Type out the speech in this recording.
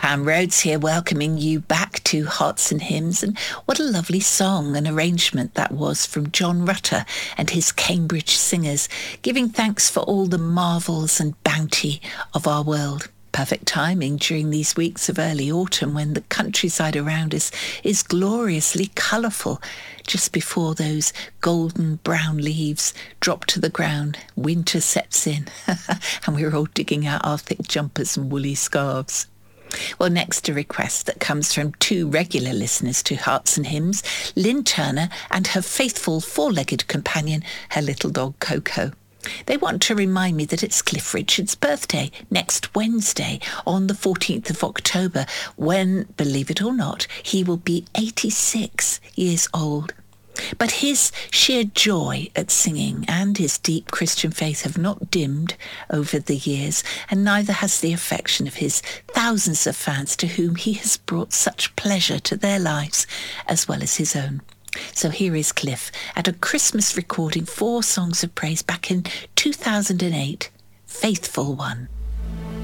Pam Rhodes here, welcoming you back to Hearts and Hymns. And what a lovely song and arrangement that was from John Rutter and his Cambridge Singers, giving thanks for all the marvels and bounty of our world. Perfect timing during these weeks of early autumn when the countryside around us is gloriously colourful. Just before those golden brown leaves drop to the ground, winter sets in and we're all digging out our thick jumpers and woolly scarves. Well, next a request that comes from two regular listeners to Hearts and Hymns, Lynn Turner and her faithful four-legged companion, her little dog Coco. They want to remind me that it's Cliff Richard's birthday next Wednesday on the 14th of October when, believe it or not, he will be 86 years old. But his sheer joy at singing and his deep Christian faith have not dimmed over the years, and neither has the affection of his thousands of fans to whom he has brought such pleasure to their lives as well as his own. So here is Cliff at a Christmas recording for Songs of Praise back in 2008, Faithful One.